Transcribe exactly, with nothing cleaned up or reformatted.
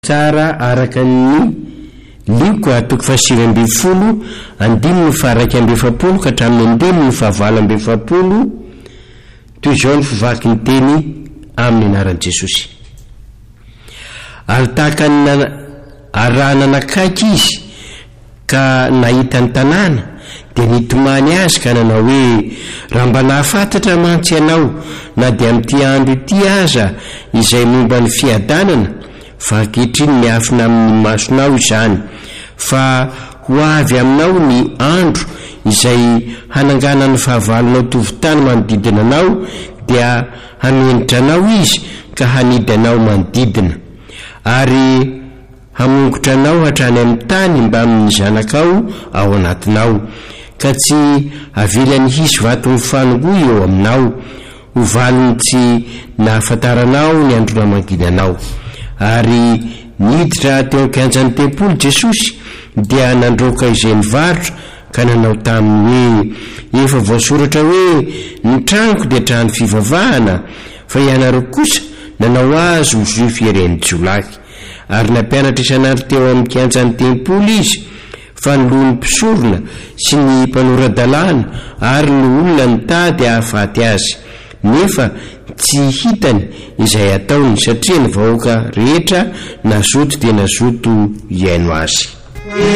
Tsara araka ny liko atoko fasivy amby folo andimy ny faraka amby efapolo ka hatramin'ny andimy ny fahavalo amby efapolo. Toy izao ny fivaky ny teny amin'ny anaran'i Jesosy. Ary tahaka ny arahana nakaiky izy ka nahita ny tanàna dia nitomany azy ka nanao hoe raha mba nahafantatra mantsy ianao na dia amin'ity andro ity aza izay momba ny fiadanana fa ankehitriny miafina amin'ny masonao izany, fa ho avy aminao ny andro izay hanangana ny fahavalonao tovitany manodidina anao dia hamenitra anao izy ka hanidy anao manodidina ary hamongotra anao hatrany amin'ny tany mba amin'ny zanakao ao anatinao ka tsy avelany hisy vato mifanongoa eo aminao, ho valiny tsy nahafantaranao ny andro namanginanao. Ary niditra teo an-kianjan'ny tempolo Jesosy dia nandroka izay nivarotra ka nanao taminy hoe efa voasoratra hoe ny tranoko dia trano fivavahana, fa ianareo kosa nanao azy ho Jofo iren'ny Jolaky. Ary nampianatra isan'andro teo amin'ny kianjan'ny tempolo izy, fa ny loha ny mpisorona sy ny mpanoradalàna ary ny olona nitady hahafaty azy, nefa tsy hitany izay ataony satria ny vahoaka rehetra nazoto dia nazoto iaino azy.